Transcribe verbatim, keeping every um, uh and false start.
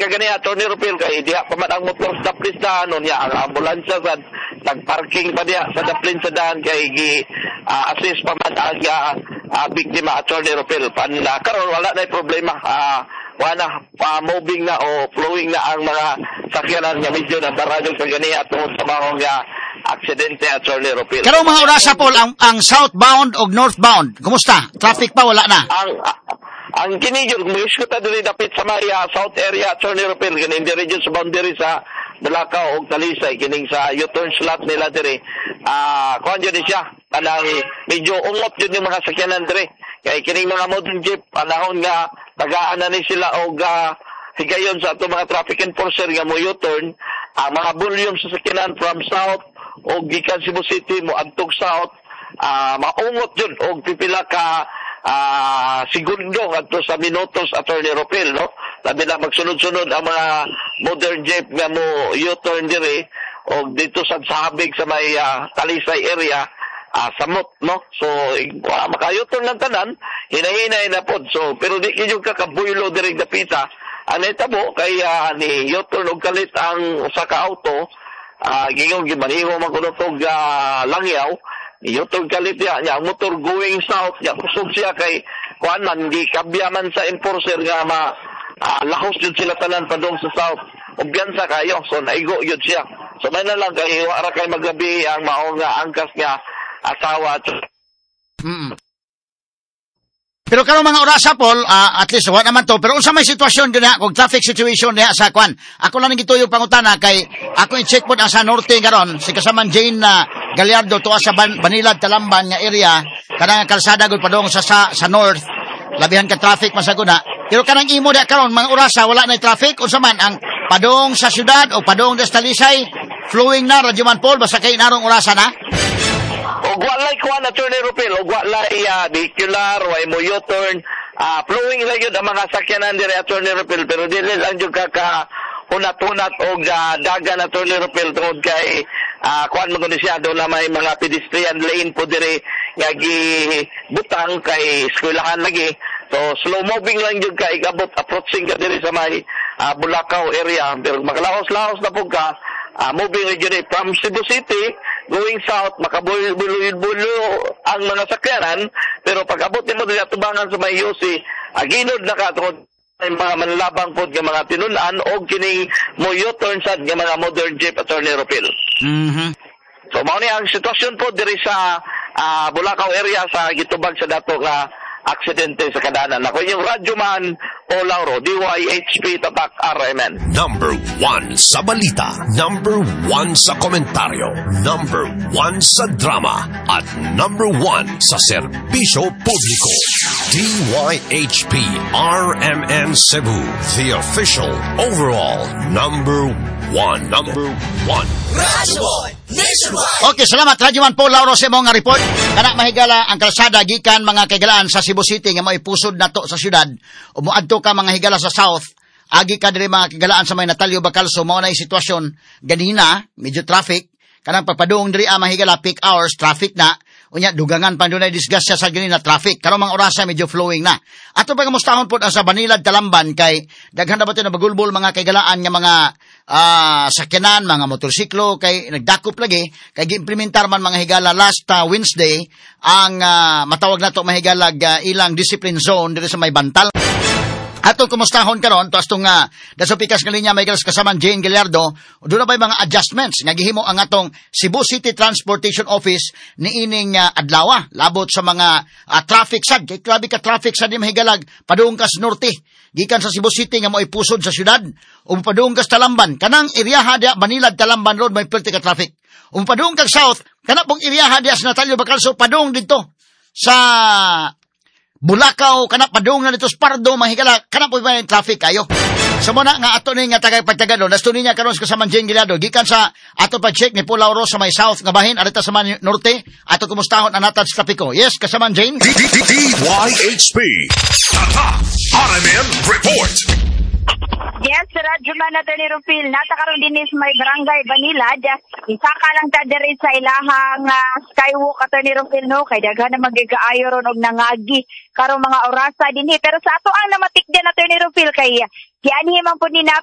kagani Attorney Rupil kay diha pa man ang motor sa daplin nun ya ang ambulansya sa nagparking pa diha sa daplin sa daan kay gi uh, assist pa man ang uh, uh, biktima Attorney Rupil pan uh, karon wala na problema uh, wala pa uh, moving na o flowing na ang mga sakyanan nga medyo na daradong kagani atong sa mga uh, aksidente Attorney Rupil. Karon mga orasa Paul ang ang southbound o northbound kumusta? Traffic pa wala na? Ang uh, Ang kinigil, gusto ta dili dapit sa Maya, South area, Attorney Rupil, kining di region sa boundary sa Balakaw o Talisay, kining sa U-turn slot nila diri. Ah, uh, kuan jud siya, kanang medyo ungot jud yung mga sakyanan diri. Kay kining mga modern jeep, panahon nga tagaan na ni sila og uh, higayon sa ato mga traffic enforcer nga mo U-turn, ang uh, mga volume sa sakyanan from south o gikan Cebu City mo adtog south, ah uh, maungot jud og pipila ka Ah, uh, segundo adto sa minutos Attorney Rupil, no? Labi na magsunod-sunod ang mga modern jeep nga mo U-turn diri o dito sa sabig sa may uh, Talisay area, uh, samot, no? So, uh, maka-U-turn lang tanan, hinahinay na pod. So, pero di kinyo kakabuylo diri dapita. Ang itabo, kay uh, ni U-turn og kalit ang usa ka auto, uh, gingong gimaniho magkunotog uh, langyaw, yutong kalit niya, niya, motor going south, niya, kusog siya kay, kuan man, di kabyaman sa enforcer nga ma, uh, lahos yun sila tanan pa doon sa south. Ubyansa kayo, so naigo yun siya. So may na lang kay, wara kay magabi ang maong nga angkas nga asawa. Mm. Pero karong mga orasa Paul, uh, at least wa naman to, pero unsa may sitwasyon gina kung traffic situation diha sa kwan. Ako lang gituyo pangutana kay ako i-check pod ang sa norte karon si kasaman Jane na uh, Gallardo tuwa sa Ban- Banilad Talamban nga area kanang kalsada gud padong sa, sa sa north. Labihan ka traffic masaguna. Pero kanang imo diha karon mga orasa wala na traffic unsa man ang padong sa syudad o padong sa Talisay flowing na radyo man Paul basta kay narong orasa na. Og walay kuan Attorney Rupil, og walay uh, vehicular, way mo U-turn, uh, flowing lang yun ang mga sakyanan diri Attorney Rupil, pero dili lang yung kaka hunat-hunat og uh, dagan Attorney Rupil tungod kay uh, kuan mo kundi siya, doon na may mga pedestrian lane po diri nga gibutang kay eskwelahan lagi. So slow moving lang yung kay abot approaching ka diri sa may uh, Bulacau area, pero makalaos-laos na po ka. Uh, moving region from Cebu City going south, makabulo-bulo ang mga sakyanan, pero pag abot mo dili atubangan sa may U C, uh, ginod na ka tungod ay mga manlabang pod nga mga tinunan o kining mo U-turn sad nga mga modern jeep Attorney Rupil. Mhm. So mao ni ang sitwasyon po diri sa uh, Bulacau area sa gitubag sa dato nga aksidente sa kadanan. Ako yung Radyo Man o Lauro, D Y H P Tatak R M N. Number one sa balita, number one sa komentaryo, number one sa drama, at number one sa serbisyo publiko. D Y H P R M N Cebu, the official overall number one. Number one. Radyo Nationwide. Okay, salamat Radyo Man Paul Lauro sa mga report. Kana mahigala ang kalsada gikan mga kagalaan sa Cebu City nga maipusod nato sa syudad. Umuadto ka mga higala sa south. Agi ka diri mga kagalaan sa may Natalio Bacalso mao na sitwasyon ganina, medyo traffic. Kanang papadung diri a mahigala peak hours traffic na. Unya dugangan pa dunay disgrasya sa ganina traffic. Karon mga orasa medyo flowing na. Ato pa kamustahon pod sa Banilad Talamban kay daghan na bato na bagulbol mga kagalaan nga mga uh, sakyanan, mga motorsiklo kay nagdakop lagi kay giimplementar man mga higala last uh, Wednesday ang uh, matawag nato mahigalag uh, ilang discipline zone diri sa may Bantal. Ato kumustahon karon tuas tong nga uh, daso pikas nga linya may galas kasaman Jane Gallardo do na bay mga adjustments nga gihimo ang atong Cebu City Transportation Office niining uh, adlaw labot sa mga uh, traffic sad kay grabe ka traffic sad di mahigalag padung ka sa norte gikan sa Cebu City nga mo'y pusod sa syudad ug padung ka sa Talamban kanang area dia Banilad Talamban Road may perti ka traffic ug padung ka south kana pong area dia sa Natalio Bacalso padung dito sa Bulacau, kana padung na dito sa Pardo, mahigala, kana po ba yung traffic kayo? So muna nga ato ni nga tagay pagtagado, nasto niya karon sa kasaman Jane Gallardo, gikan sa ato pa-check ni Paul Lauro sa may south nga bahin, arita sa man norte, ato kumustahon anatad sa trapiko. Yes, kasaman Jane? D Y H P Tatak R M N Report. Yes, sa Radyo Man Attorney Rupil, nasa karon din is may barangay Banilad. Isa ka lang ta diri sa ilahang uh, skywalk Attorney Rupil no kay daghan na magigaayo ron og nangagi karong mga orasa dinhi. Pero sa ato ang namatik din Attorney Rupil kay kianhi man po ni